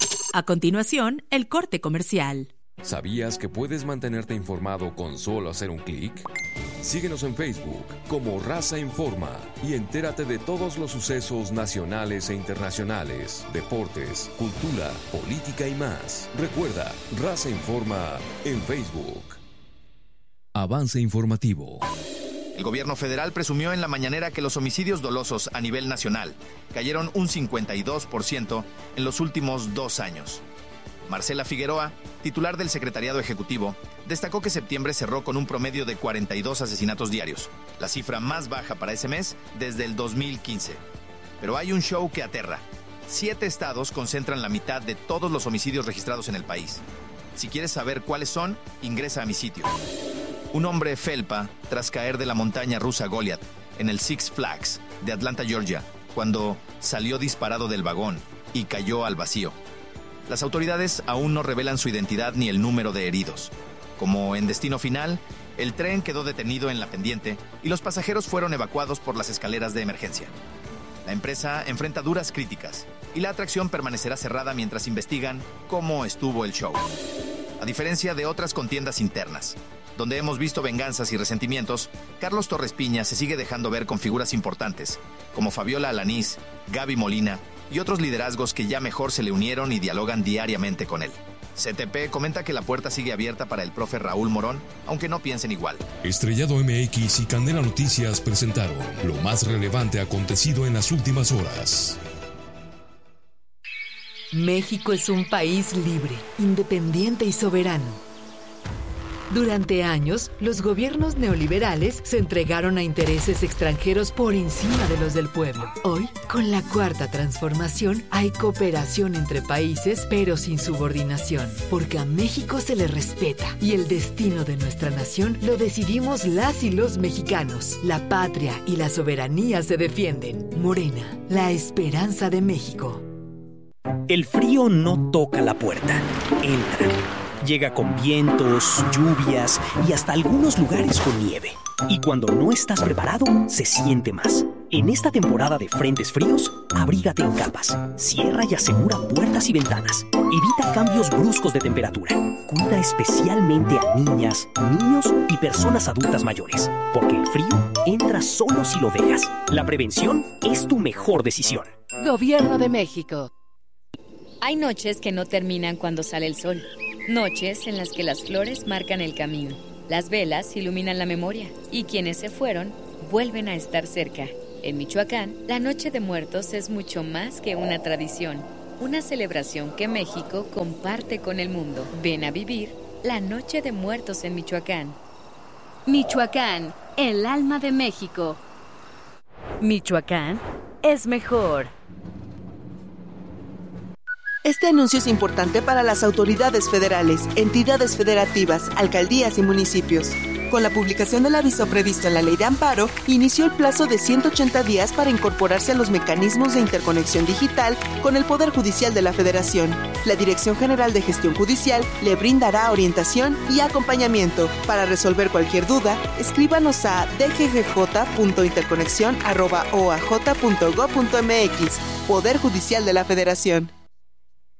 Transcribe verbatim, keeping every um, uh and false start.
A continuación, el corte comercial. ¿Sabías que puedes mantenerte informado con solo hacer un clic? Síguenos en Facebook como Raza Informa y entérate de todos los sucesos nacionales e internacionales, deportes, cultura, política y más. Recuerda, Raza Informa en Facebook. Avance informativo. El gobierno federal presumió en la mañanera que los homicidios dolosos a nivel nacional cayeron un cincuenta y dos por ciento en los últimos dos años. Marcela Figueroa, titular del Secretariado Ejecutivo, destacó que septiembre cerró con un promedio de cuarenta y dos asesinatos diarios, la cifra más baja para ese mes desde el dos mil quince. Pero hay un show que aterra. Siete estados concentran la mitad de todos los homicidios registrados en el país. Si quieres saber cuáles son, ingresa a mi sitio. Un hombre felpa tras caer de la montaña rusa Goliath en el Six Flags de Atlanta, Georgia, cuando salió disparado del vagón y cayó al vacío. Las autoridades aún no revelan su identidad ni el número de heridos. Como en destino final, el tren quedó detenido en la pendiente y los pasajeros fueron evacuados por las escaleras de emergencia. La empresa enfrenta duras críticas y la atracción permanecerá cerrada mientras investigan cómo estuvo el show. A diferencia de otras contiendas internas, donde hemos visto venganzas y resentimientos, Carlos Torres Piña se sigue dejando ver con figuras importantes, como Fabiola Alanís, Gaby Molina y otros liderazgos que ya mejor se le unieron y dialogan diariamente con él. C T P comenta que la puerta sigue abierta para el profe Raúl Morón, aunque no piensen igual. Estrellado M X y Candela Noticias presentaron lo más relevante acontecido en las últimas horas. México es un país libre, independiente y soberano. Durante años, los gobiernos neoliberales se entregaron a intereses extranjeros por encima de los del pueblo. Hoy, con la Cuarta Transformación, hay cooperación entre países, pero sin subordinación, porque a México se le respeta y el destino de nuestra nación lo decidimos las y los mexicanos. La patria y la soberanía se defienden. Morena, la esperanza de México. El frío no toca la puerta, entra. Llega con vientos, lluvias y hasta algunos lugares con nieve. Y cuando no estás preparado, se siente más. En esta temporada de frentes fríos, abrígate en capas. Cierra y asegura puertas y ventanas. Evita cambios bruscos de temperatura. Cuida especialmente a niñas, niños y personas adultas mayores, porque el frío entra solo si lo dejas. La prevención es tu mejor decisión. Gobierno de México. Hay noches que no terminan cuando sale el sol. Noches en las que las flores marcan el camino. Las velas iluminan la memoria. Y quienes se fueron, vuelven a estar cerca. En Michoacán, la Noche de Muertos es mucho más que una tradición. Una celebración que México comparte con el mundo. Ven a vivir la Noche de Muertos en Michoacán. Michoacán, el alma de México. Michoacán es mejor. Este anuncio es importante para las autoridades federales, entidades federativas, alcaldías y municipios. Con la publicación del aviso previsto en la Ley de Amparo, inició el plazo de ciento ochenta días para incorporarse a los mecanismos de interconexión digital con el Poder Judicial de la Federación. La Dirección General de Gestión Judicial le brindará orientación y acompañamiento. Para resolver cualquier duda, escríbanos a d g g j punto interconexión arroba o a j punto gob punto m x. Poder Judicial de la Federación.